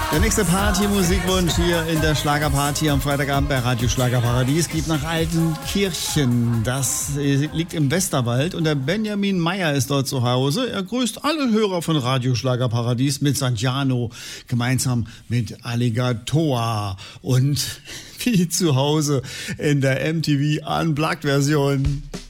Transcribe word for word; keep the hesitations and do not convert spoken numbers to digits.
Der nächste Party-Musikwunsch hier in der Schlagerparty am Freitagabend bei Radio Schlagerparadies geht nach Altenkirchen. Das liegt im Westerwald und der Benjamin Meyer ist dort zu Hause. Er grüßt alle Hörer von Radio Schlagerparadies mit Santiano, gemeinsam mit Alligator und wie zu Hause in der M T V Unplugged-Version.